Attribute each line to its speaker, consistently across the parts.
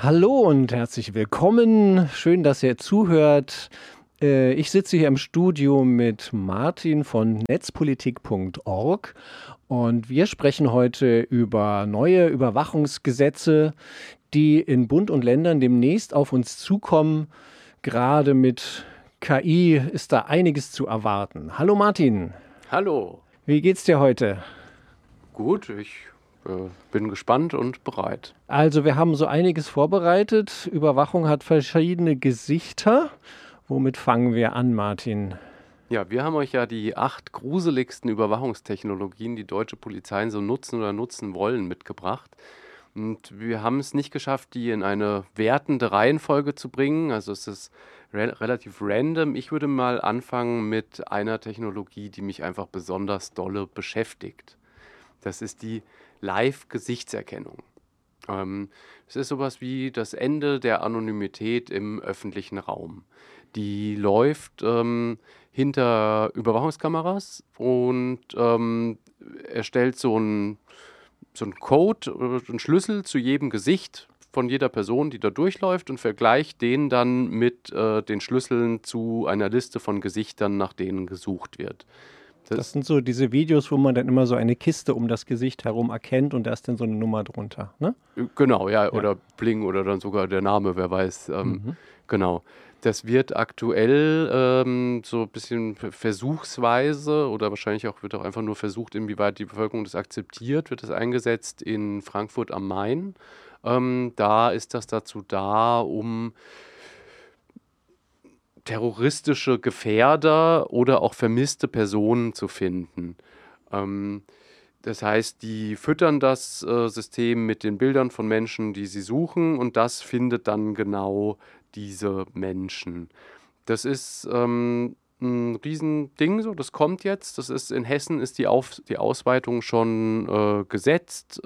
Speaker 1: Hallo und herzlich willkommen. Schön, dass ihr zuhört. Ich sitze hier im Studio mit Martin von netzpolitik.org und wir sprechen heute über neue Überwachungsgesetze, die in Bund und Ländern demnächst auf uns zukommen. Gerade mit KI ist da einiges zu erwarten. Hallo Martin,
Speaker 2: Hallo.
Speaker 1: wie geht's dir heute?
Speaker 2: Gut, ich bin gespannt und bereit.
Speaker 1: Also wir haben so einiges vorbereitet. Überwachung hat verschiedene Gesichter. Womit fangen wir an, Martin?
Speaker 2: Ja, wir haben euch ja die 8 gruseligsten Überwachungstechnologien, die deutsche Polizeien so nutzen oder nutzen wollen, mitgebracht. Und wir haben es nicht geschafft, die in eine wertende Reihenfolge zu bringen. Also es ist relativ random. Ich würde mal anfangen mit einer Technologie, die mich einfach besonders dolle beschäftigt. Das ist die Live-Gesichtserkennung. Es ist sowas wie das Ende der Anonymität im öffentlichen Raum. Die läuft hinter Überwachungskameras und erstellt so einen Code, einen Schlüssel zu jedem Gesicht von jeder Person, die da durchläuft und vergleicht den dann mit den Schlüsseln zu einer Liste von Gesichtern, nach denen gesucht wird.
Speaker 1: Das sind so diese Videos, wo man dann immer so eine Kiste um das Gesicht herum erkennt und da ist dann so eine Nummer drunter, ne?
Speaker 2: Genau, ja, oder Bling oder dann sogar der Name, wer weiß. Genau. Das wird aktuell so ein bisschen versuchsweise oder wahrscheinlich auch wird auch einfach nur versucht, inwieweit die Bevölkerung das akzeptiert, wird das eingesetzt in Frankfurt am Main. Da ist das dazu da, um terroristische Gefährder oder auch vermisste Personen zu finden. Das heißt, die füttern das System mit den Bildern von Menschen, die sie suchen, und das findet dann genau diese Menschen. Das ist ein Riesending, so, das kommt jetzt. Das ist in Hessen ist die Ausweitung schon gesetzt.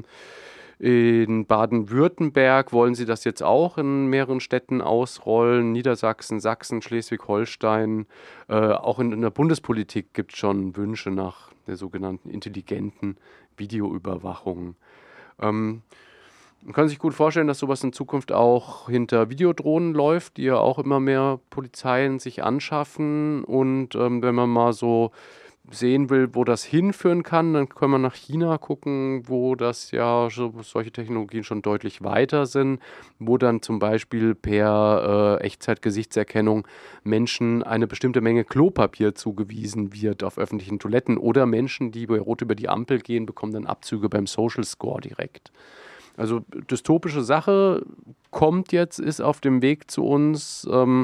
Speaker 2: In Baden-Württemberg wollen sie das jetzt auch in mehreren Städten ausrollen. Niedersachsen, Sachsen, Schleswig-Holstein. Auch in der Bundespolitik gibt es schon Wünsche nach der sogenannten intelligenten Videoüberwachung. Man kann sich gut vorstellen, dass sowas in Zukunft auch hinter Videodrohnen läuft, die ja auch immer mehr Polizeien sich anschaffen. Und wenn man mal so sehen will, wo das hinführen kann, dann kann man nach China gucken, wo das ja solche Technologien schon deutlich weiter sind, wo dann zum Beispiel per Echtzeitgesichtserkennung Menschen eine bestimmte Menge Klopapier zugewiesen wird auf öffentlichen Toiletten oder Menschen, die bei Rot über die Ampel gehen, bekommen dann Abzüge beim Social Score direkt. Also dystopische Sache kommt jetzt, ist auf dem Weg zu uns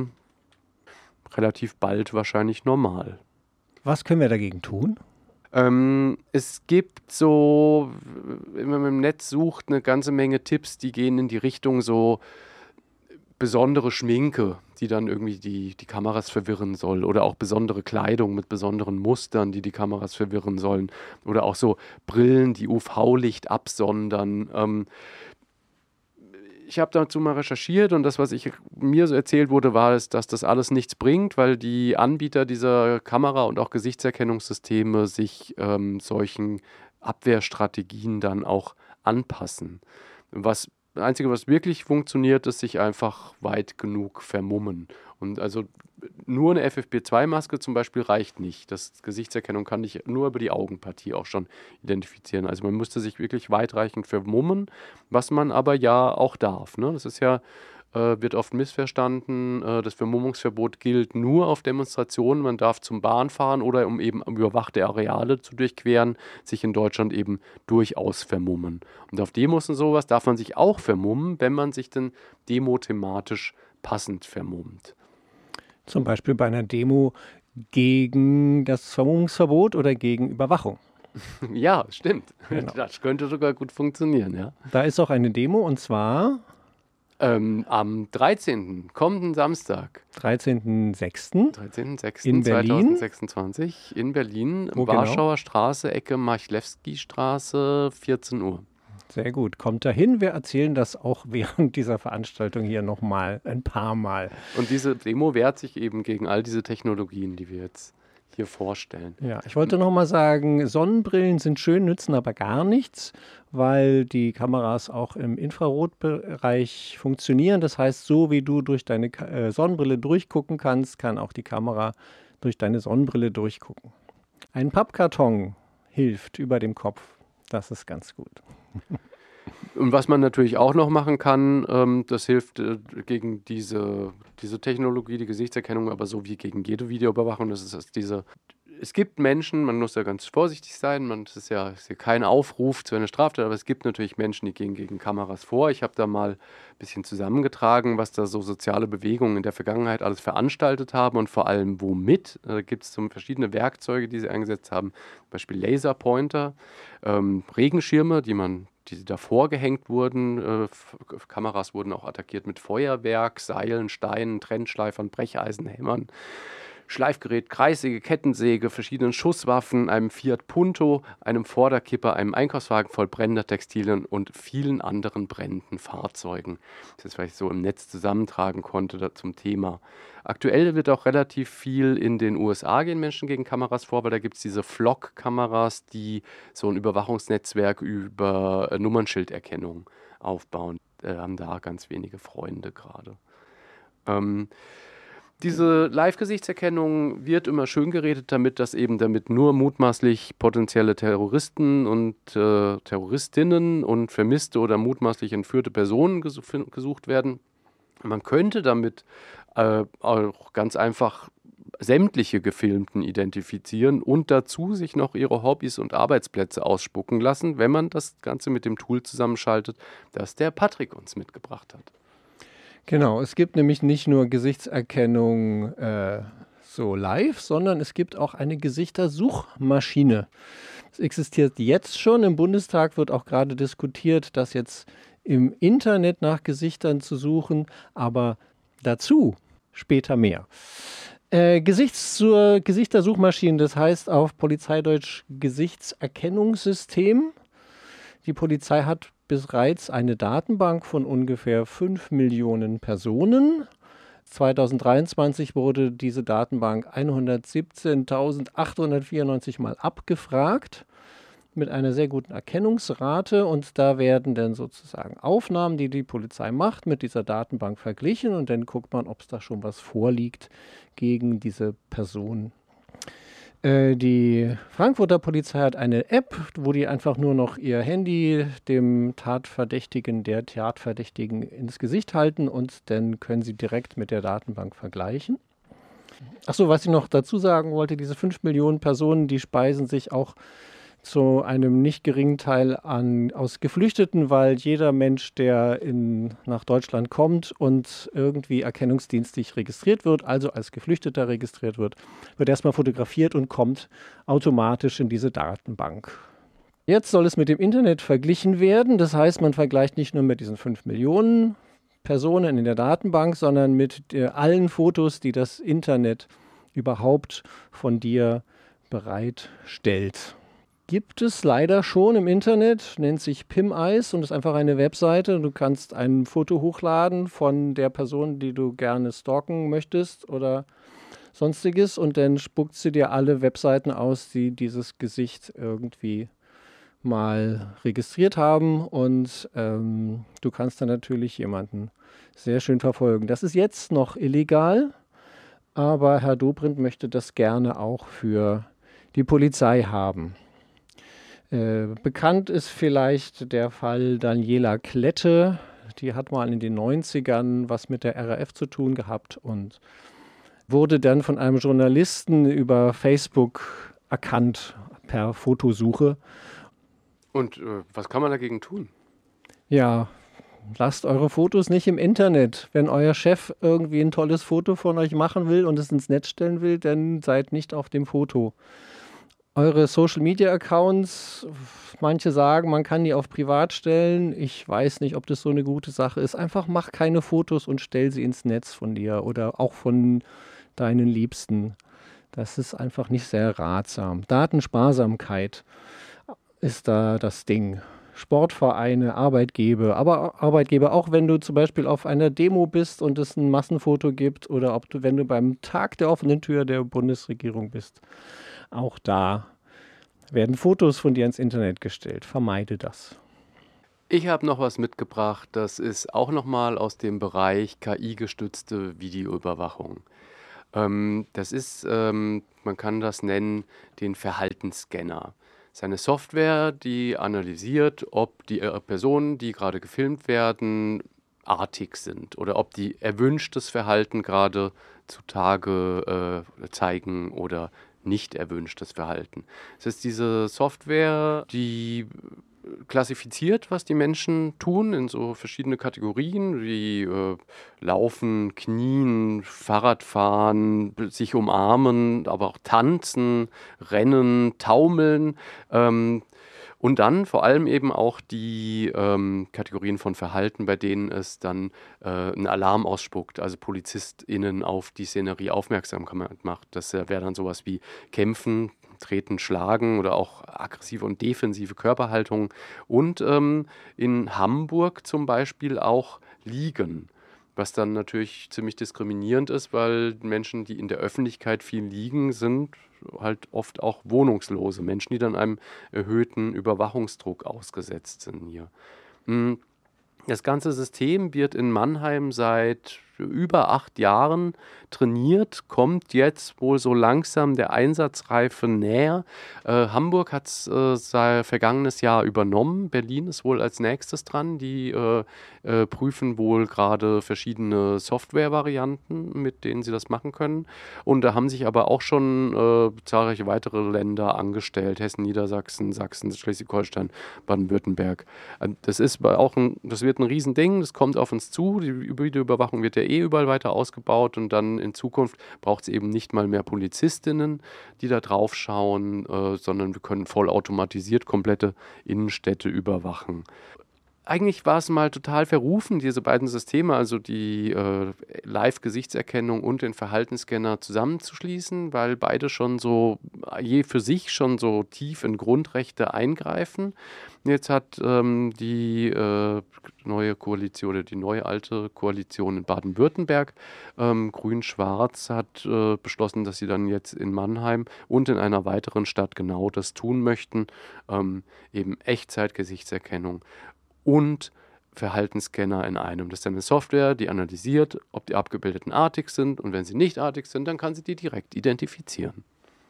Speaker 2: relativ bald wahrscheinlich normal.
Speaker 1: Was können wir dagegen tun?
Speaker 2: Es gibt so, wenn man im Netz sucht, eine ganze Menge Tipps, die gehen in die Richtung so besondere Schminke, die dann irgendwie die Kameras verwirren soll, oder auch besondere Kleidung mit besonderen Mustern, die Kameras verwirren sollen, oder auch so Brillen, die UV-Licht absondern. Ich habe dazu mal recherchiert und das, was mir so erzählt wurde, war es, dass das alles nichts bringt, weil die Anbieter dieser Kamera- und auch Gesichtserkennungssysteme sich solchen Abwehrstrategien dann auch anpassen. Das Einzige, was wirklich funktioniert, ist sich einfach weit genug vermummen. Und also nur eine FFP2-Maske zum Beispiel reicht nicht. Das Gesichtserkennung kann ich nur über die Augenpartie auch schon identifizieren. Also man müsste sich wirklich weitreichend vermummen, was man aber ja auch darf. Ne? Das ist ja, wird oft missverstanden. Das Vermummungsverbot gilt nur auf Demonstrationen. Man darf zum Bahnfahren oder um eben überwachte Areale zu durchqueren, sich in Deutschland eben durchaus vermummen. Und auf Demos und sowas darf man sich auch vermummen, wenn man sich dann demothematisch passend vermummt.
Speaker 1: Zum Beispiel bei einer Demo gegen das Vermummungsverbot oder gegen Überwachung.
Speaker 2: Ja, stimmt.
Speaker 1: Genau.
Speaker 2: Das könnte sogar gut funktionieren, ja.
Speaker 1: Da ist auch eine Demo und zwar
Speaker 2: am 13., kommenden Samstag.
Speaker 1: 13.06.
Speaker 2: 13.06.
Speaker 1: In Berlin?
Speaker 2: 2026 in Berlin,
Speaker 1: Wo genau?
Speaker 2: Warschauer Straße, Ecke Marchlewski-Straße, 14 Uhr.
Speaker 1: Sehr gut. Kommt dahin. Wir erzählen das auch während dieser Veranstaltung hier nochmal ein paar Mal.
Speaker 2: Und diese Demo wehrt sich eben gegen all diese Technologien, die wir jetzt hier vorstellen.
Speaker 1: Ja, ich wollte noch mal sagen, Sonnenbrillen sind schön, nützen aber gar nichts, weil die Kameras auch im Infrarotbereich funktionieren. Das heißt, so wie du durch deine Sonnenbrille durchgucken kannst, kann auch die Kamera durch deine Sonnenbrille durchgucken. Ein Pappkarton hilft über dem Kopf. Das ist ganz gut.
Speaker 2: Und was man natürlich auch noch machen kann, das hilft gegen diese Technologie, die Gesichtserkennung, aber so wie gegen jede Videoüberwachung, das ist es gibt Menschen, man muss da ganz vorsichtig sein, es ist ja kein Aufruf zu einer Straftat, aber es gibt natürlich Menschen, die gehen gegen Kameras vor. Ich habe da mal ein bisschen zusammengetragen, was da so soziale Bewegungen in der Vergangenheit alles veranstaltet haben und vor allem womit. Da gibt es so verschiedene Werkzeuge, die sie eingesetzt haben, zum Beispiel Laserpointer, Regenschirme, die davor gehängt wurden. Kameras wurden auch attackiert mit Feuerwerk, Seilen, Steinen, Trennschleifern, Brecheisen, Hämmern, Schleifgerät, Kreissäge, Kettensäge, verschiedenen Schusswaffen, einem Fiat Punto, einem Vorderkipper, einem Einkaufswagen voll brennender Textilien und vielen anderen brennenden Fahrzeugen. Das ist, was ich so im Netz zusammentragen konnte zum Thema. Aktuell wird auch relativ viel in den USA gehen Menschen gegen Kameras vor, weil da gibt es diese Flock-Kameras, die so ein Überwachungsnetzwerk über Nummernschilderkennung aufbauen. Haben da ganz wenige Freunde gerade. Diese Live-Gesichtserkennung wird immer schön geredet damit nur mutmaßlich potenzielle Terroristen und Terroristinnen und vermisste oder mutmaßlich entführte Personen gesucht werden. Man könnte damit auch ganz einfach sämtliche Gefilmten identifizieren und dazu sich noch ihre Hobbys und Arbeitsplätze ausspucken lassen, wenn man das Ganze mit dem Tool zusammenschaltet, das der Patrick uns mitgebracht hat.
Speaker 1: Genau, es gibt nämlich nicht nur Gesichtserkennung so live, sondern es gibt auch eine Gesichtssuchmaschine. Es existiert jetzt schon. Im Bundestag wird auch gerade diskutiert, das jetzt im Internet nach Gesichtern zu suchen, aber dazu später mehr. Gesichtssuchmaschine, das heißt auf Polizeideutsch Gesichtserkennungssystem. Die Polizei hat bereits eine Datenbank von ungefähr 5 Millionen Personen. 2023 wurde diese Datenbank 117.894 Mal abgefragt mit einer sehr guten Erkennungsrate, und da werden dann sozusagen Aufnahmen, die die Polizei macht, mit dieser Datenbank verglichen, und dann guckt man, ob es da schon was vorliegt gegen diese Person. Die Frankfurter Polizei hat eine App, wo die einfach nur noch ihr Handy der Tatverdächtigen ins Gesicht halten, und dann können sie direkt mit der Datenbank vergleichen. Achso, was ich noch dazu sagen wollte, diese 5 Millionen Personen, die speisen sich auch zu einem nicht geringen Teil aus Geflüchteten, weil jeder Mensch, der nach Deutschland kommt und irgendwie erkennungsdienstlich registriert wird, also als Geflüchteter registriert wird erstmal fotografiert und kommt automatisch in diese Datenbank. Jetzt soll es mit dem Internet verglichen werden. Das heißt, man vergleicht nicht nur mit diesen 5 Millionen Personen in der Datenbank, sondern mit allen Fotos, die das Internet überhaupt von dir bereitstellt. Gibt es leider schon im Internet, nennt sich PimEyes und ist einfach eine Webseite. Du kannst ein Foto hochladen von der Person, die du gerne stalken möchtest oder sonstiges, und dann spuckt sie dir alle Webseiten aus, die dieses Gesicht irgendwie mal registriert haben, und du kannst dann natürlich jemanden sehr schön verfolgen. Das ist jetzt noch illegal, aber Herr Dobrindt möchte das gerne auch für die Polizei haben. Bekannt ist vielleicht der Fall Daniela Klette. Die hat mal in den 90ern was mit der RAF zu tun gehabt und wurde dann von einem Journalisten über Facebook erkannt per Fotosuche.
Speaker 2: Und was kann man dagegen tun?
Speaker 1: Ja, lasst eure Fotos nicht im Internet. Wenn euer Chef irgendwie ein tolles Foto von euch machen will und es ins Netz stellen will, dann seid nicht auf dem Foto. Eure Social-Media-Accounts, manche sagen, man kann die auf privat stellen. Ich weiß nicht, ob das so eine gute Sache ist. Einfach mach keine Fotos und stell sie ins Netz von dir oder auch von deinen Liebsten. Das ist einfach nicht sehr ratsam. Datensparsamkeit ist da das Ding. Sportvereine, Arbeitgeber, auch wenn du zum Beispiel auf einer Demo bist und es ein Massenfoto gibt oder wenn du beim Tag der offenen Tür der Bundesregierung bist. Auch da werden Fotos von dir ins Internet gestellt. Vermeide das.
Speaker 2: Ich habe noch was mitgebracht, das ist auch nochmal aus dem Bereich KI-gestützte Videoüberwachung. Das ist, man kann das nennen, den Verhaltensscanner. Das ist eine Software, die analysiert, ob die Personen, die gerade gefilmt werden, artig sind oder ob die erwünschtes Verhalten gerade zutage zeigen oder nicht erwünschtes Verhalten. Es ist diese Software, die klassifiziert, was die Menschen tun, in so verschiedene Kategorien wie Laufen, Knien, Fahrradfahren, sich umarmen, aber auch tanzen, rennen, taumeln. Und dann vor allem eben auch die Kategorien von Verhalten, bei denen es dann einen Alarm ausspuckt, also PolizistInnen auf die Szenerie aufmerksam macht. Das wäre dann sowas wie Kämpfen, Treten, Schlagen oder auch aggressive und defensive Körperhaltung. Und in Hamburg zum Beispiel auch Liegen. Was dann natürlich ziemlich diskriminierend ist, weil Menschen, die in der Öffentlichkeit viel liegen, sind halt oft auch wohnungslose Menschen, die dann einem erhöhten Überwachungsdruck ausgesetzt sind hier. Mm, Das ganze System wird in Mannheim seit über 8 Jahren trainiert, kommt jetzt wohl so langsam der Einsatzreife näher. Hamburg hat es vergangenes Jahr übernommen. Berlin ist wohl als nächstes dran. Die prüfen wohl gerade verschiedene Softwarevarianten, mit denen sie das machen können. Und da haben sich aber auch schon zahlreiche weitere Länder angestellt. Hessen, Niedersachsen, Sachsen, Schleswig-Holstein, Baden-Württemberg. Das wird ein Riesending, das kommt auf uns zu. Die Videoüberwachung wird ja überall weiter ausgebaut und dann in Zukunft braucht es eben nicht mal mehr Polizistinnen, die da drauf schauen, sondern wir können vollautomatisiert komplette Innenstädte überwachen. Eigentlich war es mal total verrufen, diese beiden Systeme, also die Live-Gesichtserkennung und den Verhaltensscanner zusammenzuschließen, weil beide schon so, je für sich schon so tief in Grundrechte eingreifen. Jetzt hat die neue Koalition oder die neue alte Koalition in Baden-Württemberg, Grün-Schwarz, hat beschlossen, dass sie dann jetzt in Mannheim und in einer weiteren Stadt genau das tun möchten, eben Echtzeit-Gesichtserkennung und Verhaltensscanner in einem. Das ist eine Software, die analysiert, ob die Abgebildeten artig sind und wenn sie nicht artig sind, dann kann sie die direkt identifizieren.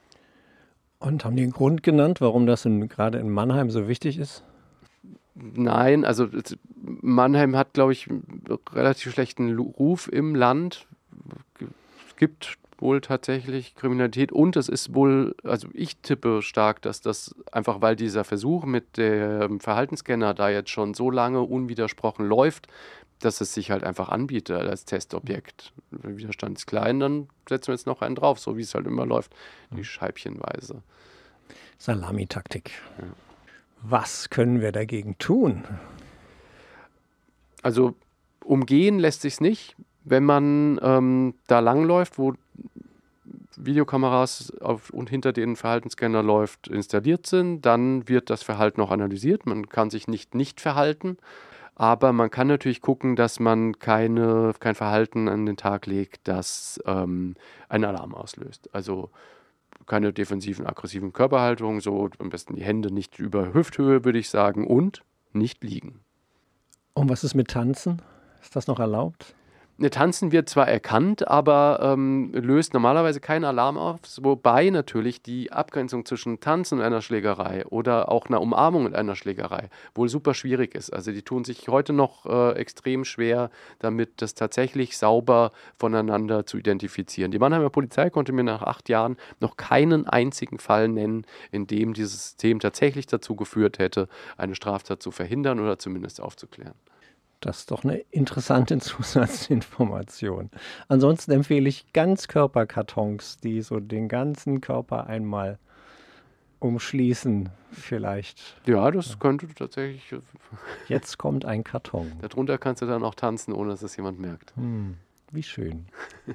Speaker 1: Und haben die einen Grund genannt, warum das gerade in Mannheim so wichtig ist?
Speaker 2: Nein, also Mannheim hat, glaube ich, einen relativ schlechten Ruf im Land. Es gibt wohl tatsächlich Kriminalität und es ist wohl, also ich tippe stark, dass das einfach, weil dieser Versuch mit dem Verhaltensscanner da jetzt schon so lange unwidersprochen läuft, dass es sich halt einfach anbietet als Testobjekt. Der Widerstand ist klein, dann setzen wir jetzt noch einen drauf, so wie es halt immer läuft, die scheibchenweise.
Speaker 1: Salamitaktik.
Speaker 2: Ja.
Speaker 1: Was können wir dagegen tun?
Speaker 2: Also umgehen lässt sich nicht. Wenn man da langläuft, wo Videokameras und hinter denen Verhaltensscanner läuft, installiert sind, dann wird das Verhalten auch analysiert. Man kann sich nicht verhalten, aber man kann natürlich gucken, dass man kein Verhalten an den Tag legt, das einen Alarm auslöst. Also keine defensiven, aggressiven Körperhaltungen, so am besten die Hände nicht über Hüfthöhe, würde ich sagen, und nicht liegen.
Speaker 1: Und was ist mit Tanzen? Ist das noch erlaubt?
Speaker 2: Tanzen wird zwar erkannt, aber löst normalerweise keinen Alarm aus, wobei natürlich die Abgrenzung zwischen Tanzen und einer Schlägerei oder auch einer Umarmung und einer Schlägerei wohl super schwierig ist. Also die tun sich heute noch extrem schwer, damit das tatsächlich sauber voneinander zu identifizieren. Die Mannheimer Polizei konnte mir nach 8 Jahren noch keinen einzigen Fall nennen, in dem dieses System tatsächlich dazu geführt hätte, eine Straftat zu verhindern oder zumindest aufzuklären.
Speaker 1: Das ist doch eine interessante Zusatzinformation. Ansonsten empfehle ich Ganzkörperkartons, die so den ganzen Körper einmal umschließen vielleicht.
Speaker 2: Ja, das könnte tatsächlich.
Speaker 1: Jetzt kommt ein Karton.
Speaker 2: Darunter kannst du dann auch tanzen, ohne dass es jemand merkt.
Speaker 1: Wie schön.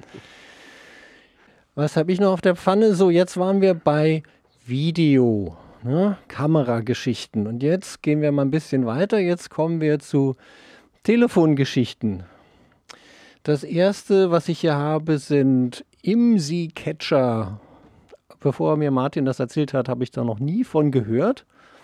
Speaker 1: Was habe ich noch auf der Pfanne? So, jetzt waren wir bei Video. ne? Kamerageschichten. Und jetzt gehen wir mal ein bisschen weiter. Jetzt kommen wir zu Telefongeschichten. Das erste, was ich hier habe, sind IMSI-Catcher. Bevor mir Martin das erzählt hat, habe ich da noch nie von gehört.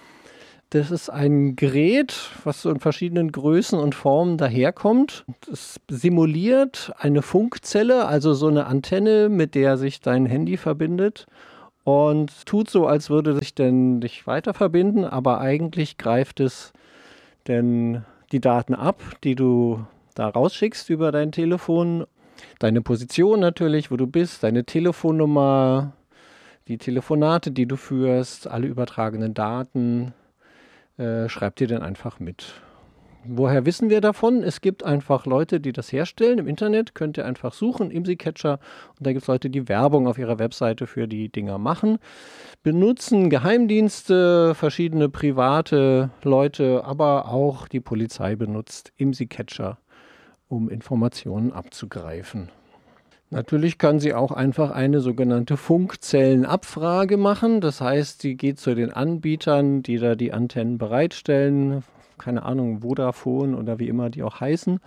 Speaker 1: Das ist ein Gerät, was so in verschiedenen Größen und Formen daherkommt. Es simuliert eine Funkzelle, also so eine Antenne, mit der sich dein Handy verbindet. Und tut so, als würde sich denn dich weiter verbinden, aber eigentlich greift es denn die Daten ab, die du da rausschickst über dein Telefon. Deine Position natürlich, wo du bist, deine Telefonnummer, die Telefonate, die du führst, alle übertragenen Daten, schreibt dir dann einfach mit. Woher wissen wir davon? Es gibt einfach Leute, die das herstellen. Im Internet könnt ihr einfach suchen, IMSI-Catcher. Und da gibt es Leute, die Werbung auf ihrer Webseite für die Dinger machen. Benutzen Geheimdienste, verschiedene private Leute, aber auch die Polizei benutzt IMSI-Catcher, um Informationen abzugreifen. Natürlich kann sie auch einfach eine sogenannte Funkzellenabfrage machen. Das heißt, sie geht zu den Anbietern, die da die Antennen bereitstellen, keine Ahnung, Vodafone oder wie immer die auch heißen,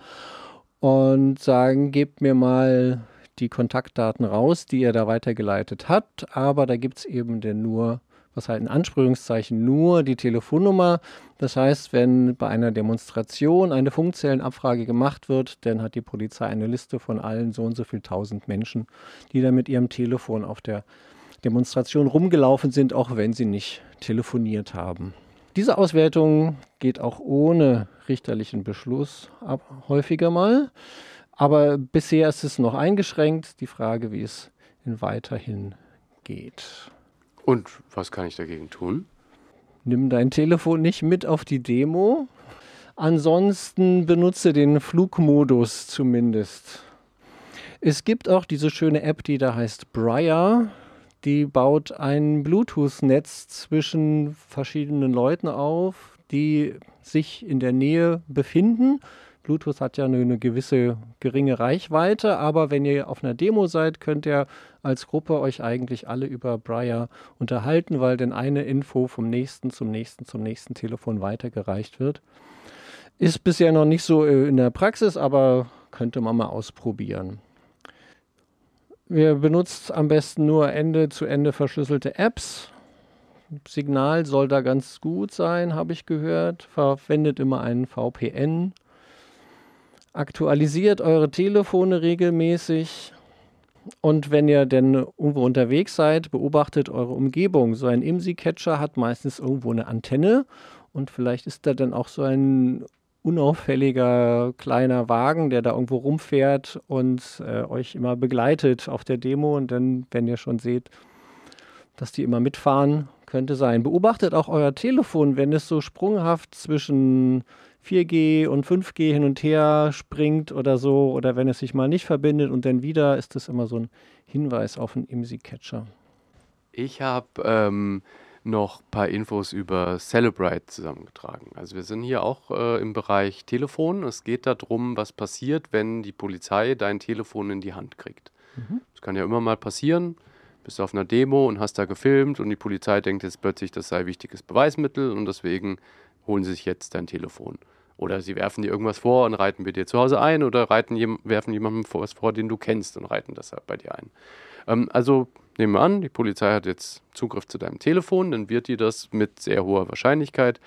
Speaker 1: und sagen, gebt mir mal die Kontaktdaten raus, die ihr da weitergeleitet habt. Aber da gibt es eben denn nur, was halt in Anführungszeichen nur die Telefonnummer. Das heißt, wenn bei einer Demonstration eine Funkzellenabfrage gemacht wird, dann hat die Polizei eine Liste von allen so und so viel 1000 Menschen, die da mit ihrem Telefon auf der Demonstration rumgelaufen sind, auch wenn sie nicht telefoniert haben. Diese Auswertung geht auch ohne richterlichen Beschluss ab, häufiger mal. Aber bisher ist es noch eingeschränkt. Die Frage, wie es weiterhin geht.
Speaker 2: Und was kann ich dagegen tun?
Speaker 1: Nimm dein Telefon nicht mit auf die Demo. Ansonsten benutze den Flugmodus zumindest. Es gibt auch diese schöne App, die da heißt Briar. Die baut ein Bluetooth-Netz zwischen verschiedenen Leuten auf, die sich in der Nähe befinden. Bluetooth hat ja eine gewisse geringe Reichweite, aber wenn ihr auf einer Demo seid, könnt ihr als Gruppe euch eigentlich alle über Briar unterhalten, weil dann eine Info vom nächsten zum nächsten Telefon weitergereicht wird. Ist bisher noch nicht so in der Praxis, aber könnte man mal ausprobieren. Ihr benutzt am besten nur Ende-zu-Ende verschlüsselte Apps. Signal soll da ganz gut sein, habe ich gehört. Verwendet immer einen VPN. Aktualisiert eure Telefone regelmäßig. Und wenn ihr denn irgendwo unterwegs seid, beobachtet eure Umgebung. So ein IMSI-Catcher hat meistens irgendwo eine Antenne. Und vielleicht ist da dann auch so ein unauffälliger kleiner Wagen, der da irgendwo rumfährt und euch immer begleitet auf der Demo. Und dann, wenn ihr schon seht, dass die immer mitfahren, könnte sein. Beobachtet auch euer Telefon, wenn es so sprunghaft zwischen 4G und 5G hin und her springt oder so, oder wenn es sich mal nicht verbindet und dann wieder, ist das immer so ein Hinweis auf einen IMSI-Catcher.
Speaker 2: Ich habe noch ein paar Infos über Cellebrite zusammengetragen. Also wir sind hier auch im Bereich Telefon. Es geht darum, was passiert, wenn die Polizei dein Telefon in die Hand kriegt. Das kann ja immer mal passieren. Bist auf einer Demo und hast da gefilmt und die Polizei denkt jetzt plötzlich, das sei wichtiges Beweismittel und deswegen holen sie sich jetzt dein Telefon. Oder sie werfen dir irgendwas vor und reiten bei dir zu Hause ein oder werfen jemandem was vor, den du kennst und reiten das halt bei dir ein. Also nehmen wir an, die Polizei hat jetzt Zugriff zu deinem Telefon, dann wird dir das mit sehr hoher Wahrscheinlichkeit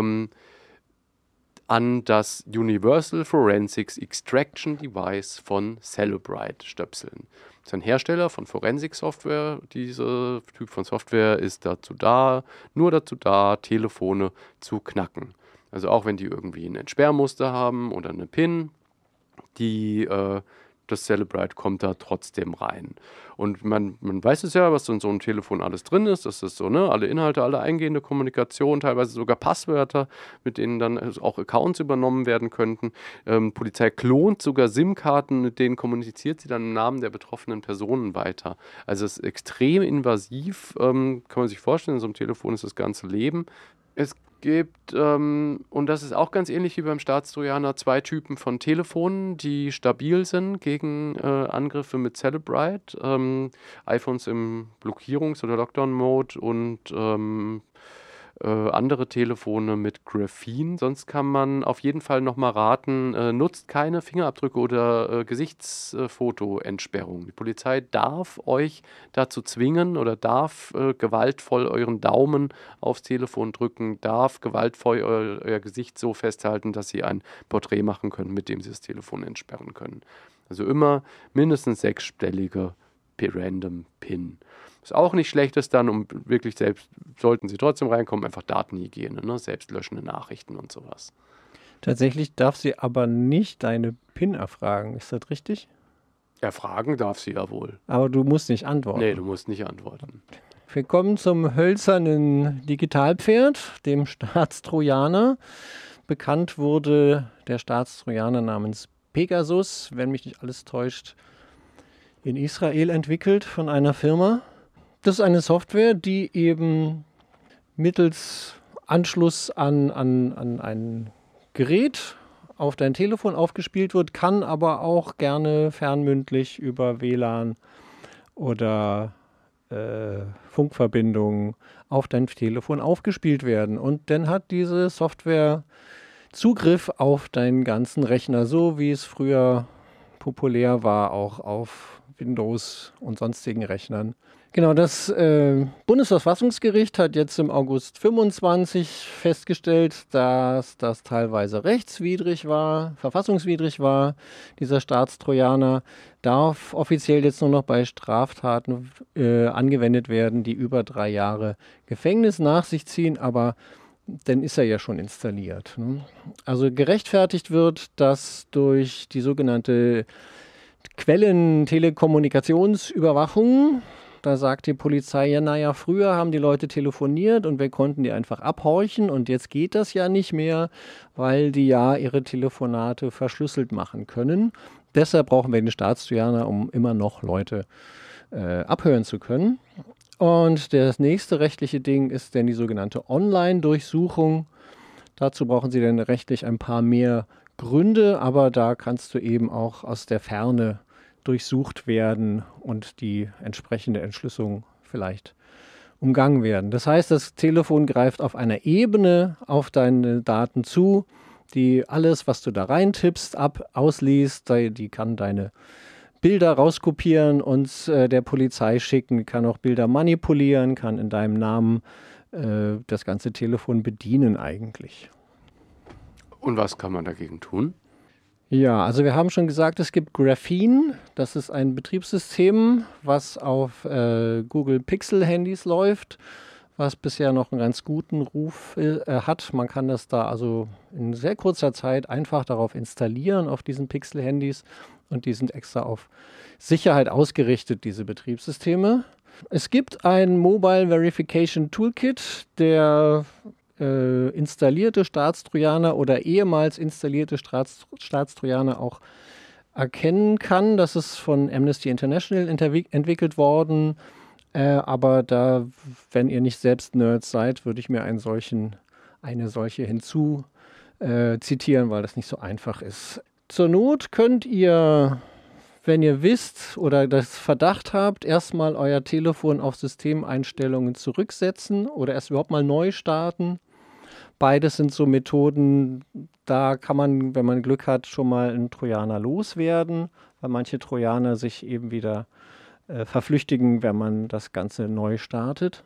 Speaker 2: an das Universal Forensics Extraction Device von Cellebrite stöpseln. Das ist ein Hersteller von Forensik-Software. Dieser Typ von Software ist nur dazu da, Telefone zu knacken. Also auch wenn die irgendwie ein Entsperrmuster haben oder eine PIN, das Cellebrite kommt da trotzdem rein. Und man weiß es ja, was in so einem Telefon alles drin ist. Das ist so, ne, alle Inhalte, alle eingehende Kommunikation, teilweise sogar Passwörter, mit denen dann auch Accounts übernommen werden könnten. Polizei klont sogar SIM-Karten, mit denen kommuniziert sie dann im Namen der betroffenen Personen weiter. Also es ist extrem invasiv, kann man sich vorstellen, in so einem Telefon ist das ganze Leben. Es gibt, und das ist auch ganz ähnlich wie beim Staatstrojaner, 2 Typen von Telefonen, die stabil sind gegen Angriffe mit Celebrite. iPhones im Blockierungs- oder Lockdown-Mode und andere Telefone mit Graphene. Sonst kann man auf jeden Fall nochmal raten, nutzt keine Fingerabdrücke oder Gesichtsfotoentsperrung. Die Polizei darf euch dazu zwingen oder darf gewaltvoll euren Daumen aufs Telefon drücken, darf gewaltvoll euer Gesicht so festhalten, dass sie ein Porträt machen können, mit dem sie das Telefon entsperren können. Also immer mindestens 6-stellige Random PIN. Was auch nicht schlecht ist dann, um wirklich selbst, sollten sie trotzdem reinkommen, einfach Datenhygiene, ne? Selbstlöschende Nachrichten und sowas.
Speaker 1: Tatsächlich darf sie aber nicht deine PIN erfragen. Ist das richtig?
Speaker 2: Erfragen darf sie ja wohl.
Speaker 1: Aber du musst nicht antworten.
Speaker 2: Nee, du musst nicht antworten.
Speaker 1: Wir kommen zum hölzernen Digitalpferd, dem Staatstrojaner. Bekannt wurde der Staatstrojaner namens Pegasus, wenn mich nicht alles täuscht, in Israel entwickelt von einer Firma. Das ist eine Software, die eben mittels Anschluss an ein Gerät auf dein Telefon aufgespielt wird, kann aber auch gerne fernmündlich über WLAN oder Funkverbindungen auf dein Telefon aufgespielt werden. Und dann hat diese Software Zugriff auf deinen ganzen Rechner, so wie es früher populär war, auch auf Windows und sonstigen Rechnern. Genau, das Bundesverfassungsgericht hat jetzt im August 25 festgestellt, dass das teilweise rechtswidrig war, verfassungswidrig war. Dieser Staatstrojaner darf offiziell jetzt nur noch bei Straftaten angewendet werden, die über 3 Jahre Gefängnis nach sich ziehen, aber dann ist er ja schon installiert. Ne? Also gerechtfertigt wird das durch die sogenannte Quellentelekommunikationsüberwachung. Da sagt die Polizei, ja, naja, früher haben die Leute telefoniert und wir konnten die einfach abhorchen und jetzt geht das ja nicht mehr, weil die ja ihre Telefonate verschlüsselt machen können. Deshalb brauchen wir den Staatstrojaner, um immer noch Leute abhören zu können. Und das nächste rechtliche Ding ist dann die sogenannte Online-Durchsuchung. Dazu brauchen Sie dann rechtlich ein paar mehr Gründe, aber da kannst du eben auch aus der Ferne durchsucht werden und die entsprechende Entschlüsselung vielleicht umgangen werden. Das heißt, das Telefon greift auf einer Ebene auf deine Daten zu, die alles, was du da reintippst, ausliest. Die kann deine Bilder rauskopieren und der Polizei schicken, kann auch Bilder manipulieren, kann in deinem Namen das ganze Telefon bedienen eigentlich.
Speaker 2: Und was kann man dagegen tun?
Speaker 1: Ja, also wir haben schon gesagt, es gibt Graphene. Das ist ein Betriebssystem, was auf Google Pixel-Handys läuft, was bisher noch einen ganz guten Ruf hat. Man kann das da also in sehr kurzer Zeit einfach darauf installieren, auf diesen Pixel-Handys. Und die sind extra auf Sicherheit ausgerichtet, diese Betriebssysteme. Es gibt ein Mobile Verification Toolkit, der installierte Staatstrojaner oder ehemals installierte Staatstrojaner auch erkennen kann. Das ist von Amnesty International entwickelt worden. Aber da, wenn ihr nicht selbst Nerds seid, würde ich mir eine solche hinzu zitieren, weil das nicht so einfach ist. Zur Not könnt ihr, wenn ihr wisst oder das Verdacht habt, erstmal euer Telefon auf Systemeinstellungen zurücksetzen oder erst überhaupt mal neu starten. Beides sind so Methoden, da kann man, wenn man Glück hat, schon mal einen Trojaner loswerden, weil manche Trojaner sich eben wieder verflüchtigen, wenn man das Ganze neu startet.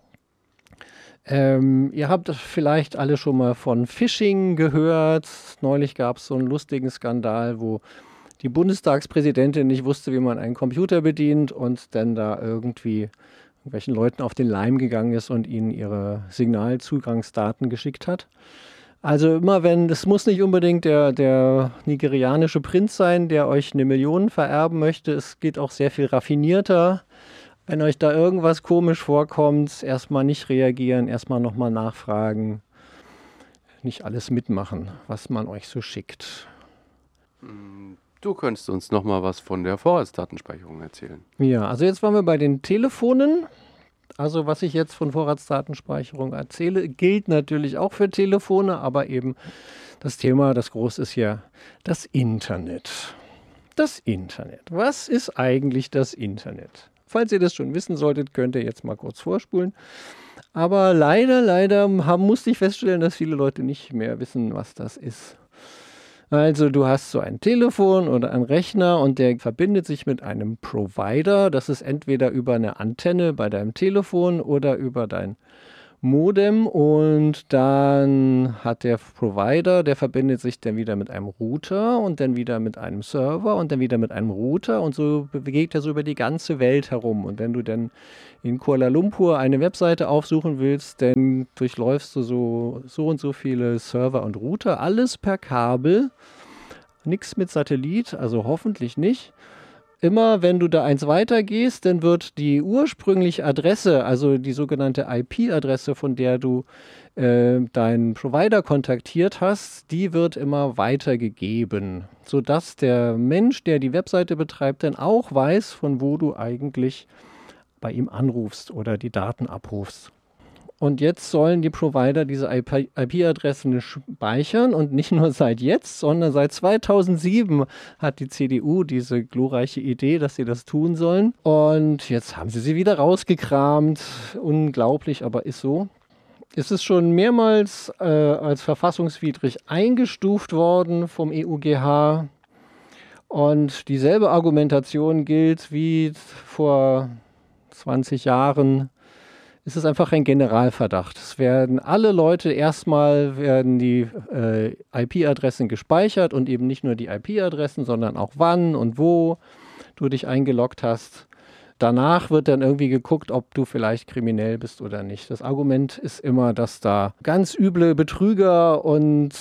Speaker 1: Ihr habt vielleicht alle schon mal von Phishing gehört. Neulich gab es so einen lustigen Skandal, wo die Bundestagspräsidentin nicht wusste, wie man einen Computer bedient und dann da irgendwie irgendwelchen Leuten auf den Leim gegangen ist und ihnen ihre Signalzugangsdaten geschickt hat. Also immer es muss nicht unbedingt der nigerianische Prinz sein, der euch 1 Million vererben möchte. Es geht auch sehr viel raffinierter. Wenn euch da irgendwas komisch vorkommt, erstmal nicht reagieren, erstmal nochmal nachfragen. Nicht alles mitmachen, was man euch so schickt.
Speaker 2: Du könntest uns noch mal was von der Vorratsdatenspeicherung erzählen.
Speaker 1: Ja, also jetzt waren wir bei den Telefonen. Also was ich jetzt von Vorratsdatenspeicherung erzähle, gilt natürlich auch für Telefone, aber eben das Thema, das groß ist ja das Internet. Das Internet. Was ist eigentlich das Internet? Falls ihr das schon wissen solltet, könnt ihr jetzt mal kurz vorspulen. Aber leider musste ich feststellen, dass viele Leute nicht mehr wissen, was das ist. Also du hast so ein Telefon oder einen Rechner und der verbindet sich mit einem Provider. Das ist entweder über eine Antenne bei deinem Telefon oder über dein Modem, und dann hat der Provider, der verbindet sich dann wieder mit einem Router und dann wieder mit einem Server und dann wieder mit einem Router, und so bewegt er so über die ganze Welt herum. Und wenn du dann in Kuala Lumpur eine Webseite aufsuchen willst, dann durchläufst du so und so viele Server und Router, alles per Kabel, nichts mit Satellit, also hoffentlich nicht. Immer wenn du da eins weitergehst, dann wird die ursprüngliche Adresse, also die sogenannte IP-Adresse, von der du deinen Provider kontaktiert hast, die wird immer weitergegeben, sodass der Mensch, der die Webseite betreibt, dann auch weiß, von wo du eigentlich bei ihm anrufst oder die Daten abrufst. Und jetzt sollen die Provider diese IP-Adressen speichern, und nicht nur seit jetzt, sondern seit 2007 hat die CDU diese glorreiche Idee, dass sie das tun sollen. Und jetzt haben sie wieder rausgekramt. Unglaublich, aber ist so. Es ist schon mehrmals als verfassungswidrig eingestuft worden vom EuGH. Und dieselbe Argumentation gilt wie vor 20 Jahren. Es ist einfach ein Generalverdacht. Es werden alle Leute, erstmal werden die IP-Adressen gespeichert, und eben nicht nur die IP-Adressen, sondern auch wann und wo du dich eingeloggt hast. Danach wird dann irgendwie geguckt, ob du vielleicht kriminell bist oder nicht. Das Argument ist immer, dass da ganz üble Betrüger und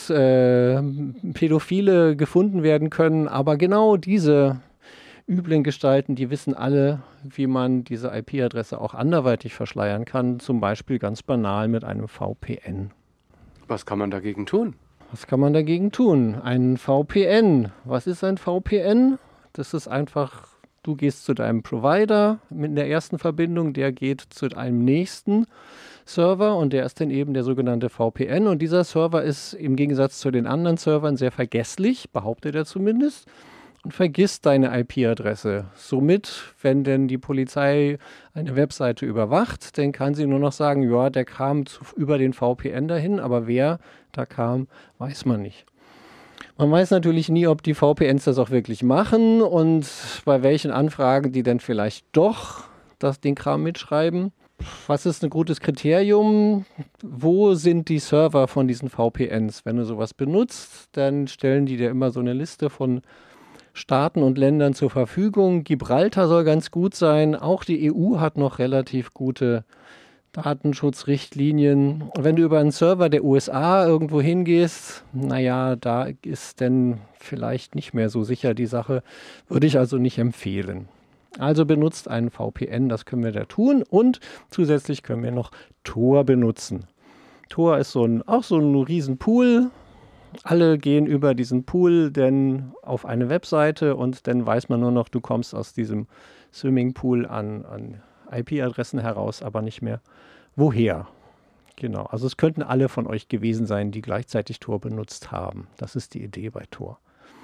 Speaker 1: Pädophile gefunden werden können, aber genau diese üblen Gestalten, die wissen alle, wie man diese IP-Adresse auch anderweitig verschleiern kann, zum Beispiel ganz banal mit einem VPN.
Speaker 2: Was kann man dagegen tun?
Speaker 1: Was kann man dagegen tun? Ein VPN. Was ist ein VPN? Das ist einfach, du gehst zu deinem Provider mit der ersten Verbindung, der geht zu einem nächsten Server, und der ist dann eben der sogenannte VPN. Und dieser Server ist im Gegensatz zu den anderen Servern sehr vergesslich, behauptet er zumindest, und vergisst deine IP-Adresse. Somit, wenn denn die Polizei eine Webseite überwacht, dann kann sie nur noch sagen, ja, der kam über den VPN dahin, aber wer da kam, weiß man nicht. Man weiß natürlich nie, ob die VPNs das auch wirklich machen und bei welchen Anfragen die dann vielleicht doch den Kram mitschreiben. Was ist ein gutes Kriterium? Wo sind die Server von diesen VPNs? Wenn du sowas benutzt, dann stellen die dir immer so eine Liste von Staaten und Ländern zur Verfügung. Gibraltar soll ganz gut sein. Auch die EU hat noch relativ gute Datenschutzrichtlinien. Und wenn du über einen Server der USA irgendwo hingehst, naja, da ist dann vielleicht nicht mehr so sicher die Sache. Würde ich also nicht empfehlen. Also benutzt einen VPN, das können wir da tun. Und zusätzlich können wir noch Tor benutzen. Tor ist auch so ein Riesenpool. Alle gehen über diesen Pool dann auf eine Webseite, und dann weiß man nur noch, du kommst aus diesem Swimmingpool an IP-Adressen heraus, aber nicht mehr woher. Genau, also es könnten alle von euch gewesen sein, die gleichzeitig Tor benutzt haben. Das ist die Idee bei Tor.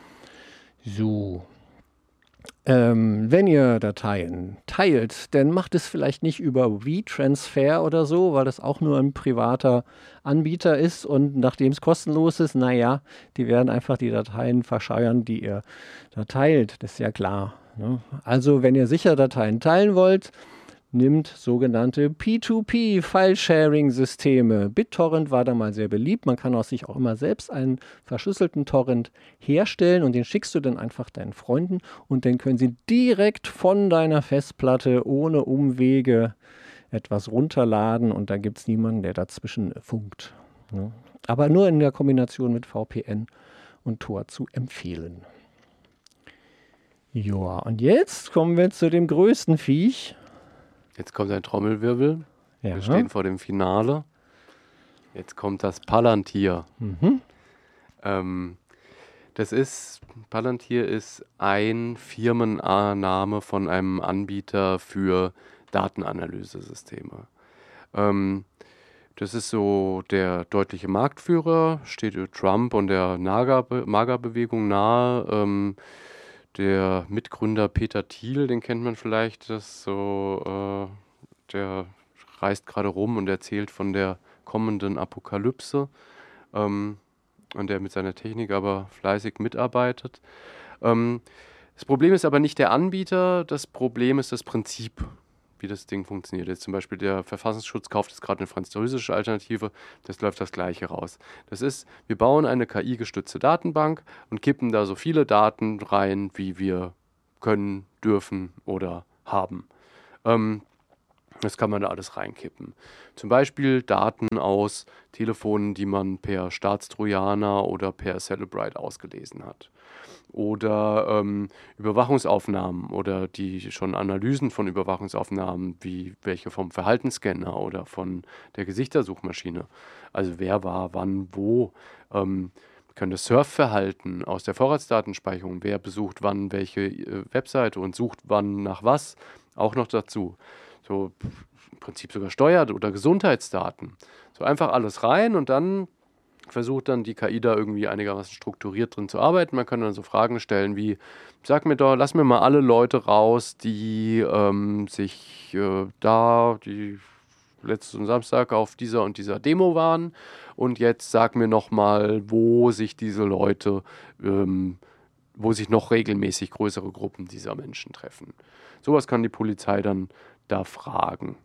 Speaker 1: So. Wenn ihr Dateien teilt, dann macht es vielleicht nicht über WeTransfer oder so, weil das auch nur ein privater Anbieter ist, und nachdem es kostenlos ist, naja, die werden einfach die Dateien verscheuern, die ihr da teilt, das ist ja klar. Ne? Also wenn ihr sicher Dateien teilen wollt, nimmt sogenannte P2P-File-Sharing-Systeme. BitTorrent war da mal sehr beliebt. Man kann sich auch immer selbst einen verschlüsselten Torrent herstellen, und den schickst du dann einfach deinen Freunden, und dann können sie direkt von deiner Festplatte ohne Umwege etwas runterladen, und da gibt es niemanden, der dazwischen funkt. Ne? Aber nur in der Kombination mit VPN und Tor zu empfehlen. Ja, und jetzt kommen wir zu dem größten Viech.
Speaker 2: Jetzt kommt ein Trommelwirbel.
Speaker 1: Ja.
Speaker 2: Wir stehen vor dem Finale. Jetzt kommt das Palantir. Palantir ist ein Firmenname von einem Anbieter für Datenanalyse-Systeme. Das ist so der deutliche Marktführer, steht Trump und der MAGA-Bewegung nahe. Der Mitgründer Peter Thiel, den kennt man vielleicht, der reist gerade rum und erzählt von der kommenden Apokalypse, und der mit seiner Technik aber fleißig mitarbeitet. Das Problem ist aber nicht der Anbieter, das Problem ist das Prinzip, wie das Ding funktioniert. Jetzt zum Beispiel der Verfassungsschutz kauft jetzt gerade eine französische Alternative, das läuft das Gleiche raus. Das ist, wir bauen eine KI-gestützte Datenbank und kippen da so viele Daten rein, wie wir können, dürfen oder haben. Das kann man da alles reinkippen. Zum Beispiel Daten aus Telefonen, die man per Staatstrojaner oder per Cellebrite ausgelesen hat. Oder Überwachungsaufnahmen oder die schon Analysen von Überwachungsaufnahmen, wie welche vom Verhaltensscanner oder von der Gesichtersuchmaschine. Also wer war, wann, wo. Können das Surfverhalten aus der Vorratsdatenspeicherung, wer besucht wann welche Webseite und sucht wann nach was, auch noch dazu. So im Prinzip sogar Steuer- oder Gesundheitsdaten. So einfach alles rein und dann versucht dann die KI da irgendwie einigermaßen strukturiert drin zu arbeiten. Man kann dann so Fragen stellen wie, sag mir doch, lass mir mal alle Leute raus, die die letzten Samstag auf dieser und dieser Demo waren und jetzt sag mir noch mal, wo sich diese Leute, wo sich noch regelmäßig größere Gruppen dieser Menschen treffen. Sowas kann die Polizei dann da fragen.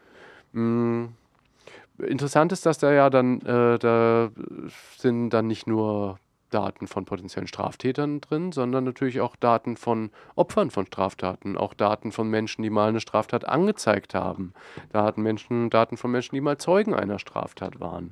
Speaker 2: Interessant ist, dass da sind dann nicht nur Daten von potenziellen Straftätern drin, sondern natürlich auch Daten von Opfern von Straftaten, auch Daten von Menschen, die mal eine Straftat angezeigt haben, Daten von Menschen, die mal Zeugen einer Straftat waren.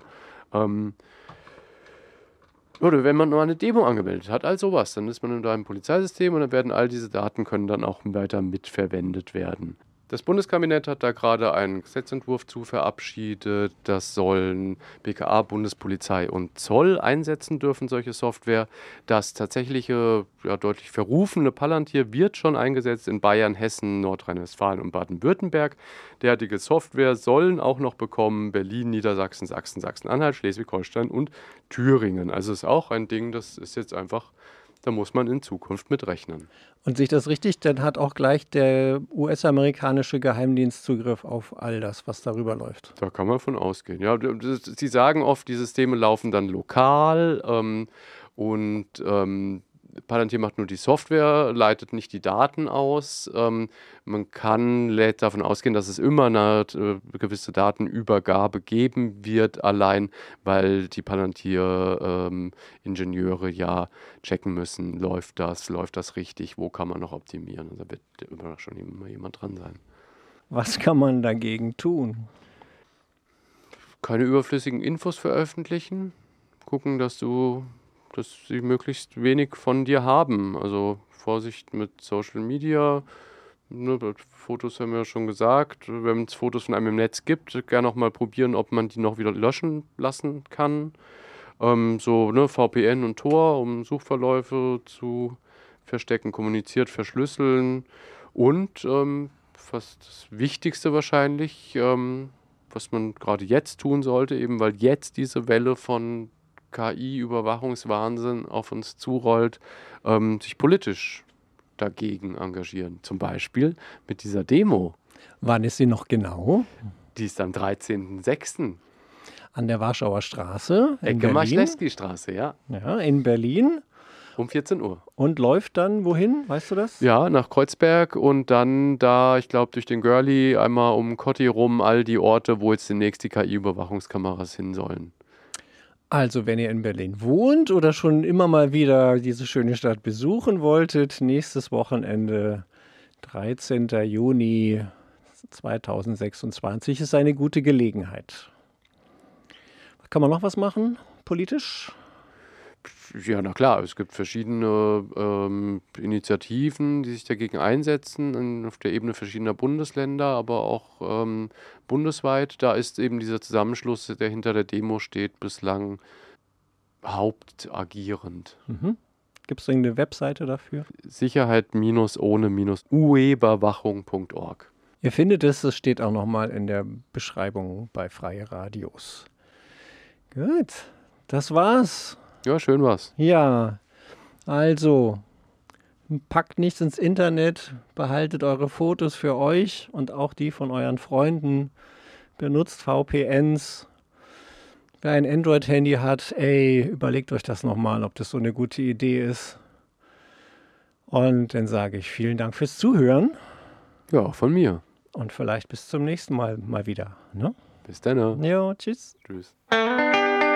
Speaker 2: Oder wenn man nur eine Demo angemeldet hat, all sowas, dann ist man da im Polizeisystem und dann werden all diese Daten können dann auch weiter mitverwendet werden. Das Bundeskabinett hat da gerade einen Gesetzentwurf zu verabschiedet. Das sollen BKA, Bundespolizei und Zoll einsetzen dürfen, solche Software. Das tatsächliche, deutlich verrufene Palantir wird schon eingesetzt in Bayern, Hessen, Nordrhein-Westfalen und Baden-Württemberg. Derartige Software sollen auch noch bekommen Berlin, Niedersachsen, Sachsen, Sachsen-Anhalt, Schleswig-Holstein und Thüringen. Also ist auch ein Ding, das ist jetzt einfach, da muss man in Zukunft mit rechnen.
Speaker 1: Und sehe ich das richtig, dann hat auch gleich der US-amerikanische Geheimdienst Zugriff auf all das, was darüber läuft.
Speaker 2: Da kann man von ausgehen. Ja, sie sagen oft, die Systeme laufen dann lokal und Palantir macht nur die Software, leitet nicht die Daten aus. Man lädt davon ausgehen, dass es immer eine gewisse Datenübergabe geben wird, allein weil die Palantir-Ingenieure ja checken müssen, läuft das richtig, wo kann man noch optimieren. Und da wird immer schon immer jemand dran sein.
Speaker 1: Was kann man dagegen tun?
Speaker 2: Keine überflüssigen Infos veröffentlichen. Gucken, dass sie möglichst wenig von dir haben. Also Vorsicht mit Social Media. Ne, Fotos haben wir ja schon gesagt. Wenn es Fotos von einem im Netz gibt, gerne auch mal probieren, ob man die noch wieder löschen lassen kann. VPN und Tor, um Suchverläufe zu verstecken, kommuniziert, verschlüsseln. Und fast das Wichtigste wahrscheinlich, was man gerade jetzt tun sollte, eben weil jetzt diese Welle von KI-Überwachungswahnsinn auf uns zurollt, sich politisch dagegen engagieren. Zum Beispiel mit dieser Demo.
Speaker 1: Wann ist sie noch genau?
Speaker 2: Die ist am 13.06.
Speaker 1: An der Warschauer Straße in
Speaker 2: Ecke
Speaker 1: Berlin.
Speaker 2: Marschlewski-Straße, ja.
Speaker 1: Ja, in Berlin.
Speaker 2: Um 14 Uhr.
Speaker 1: Und läuft dann wohin? Weißt du das?
Speaker 2: Ja, nach Kreuzberg und dann da, ich glaube, durch den Görli einmal um Kotti rum, all die Orte, wo jetzt demnächst die KI-Überwachungskameras hin sollen.
Speaker 1: Also, wenn ihr in Berlin wohnt oder schon immer mal wieder diese schöne Stadt besuchen wolltet, nächstes Wochenende, 13. Juni 2026, ist eine gute Gelegenheit. Kann man noch was machen, politisch?
Speaker 2: Ja, na klar, es gibt verschiedene Initiativen, die sich dagegen einsetzen, auf der Ebene verschiedener Bundesländer, aber auch bundesweit. Da ist eben dieser Zusammenschluss, der hinter der Demo steht, bislang hauptagierend.
Speaker 1: Gibt es irgendeine Webseite dafür?
Speaker 2: Sicherheit-ohne-ueberwachung.org.
Speaker 1: Ihr findet es, es steht auch nochmal in der Beschreibung bei Freie Radios. Gut, das war's.
Speaker 2: Ja, schön war's.
Speaker 1: Ja, also packt nichts ins Internet, behaltet eure Fotos für euch und auch die von euren Freunden. Benutzt VPNs. Wer ein Android-Handy hat, überlegt euch das nochmal, ob das so eine gute Idee ist. Und dann sage ich vielen Dank fürs Zuhören
Speaker 2: Ja, auch von mir.
Speaker 1: und vielleicht bis zum nächsten Mal wieder. Ne?
Speaker 2: Bis dann.
Speaker 1: Jo, tschüss.
Speaker 2: Tschüss.